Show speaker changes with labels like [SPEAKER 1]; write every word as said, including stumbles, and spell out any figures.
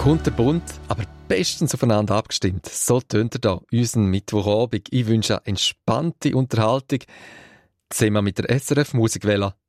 [SPEAKER 1] Kunterbunt, aber bestens aufeinander abgestimmt. So tönt er da, unseren Mittwochabend. Ich wünsche eine entspannte Unterhaltung zusammen mit der S R F Musikwelle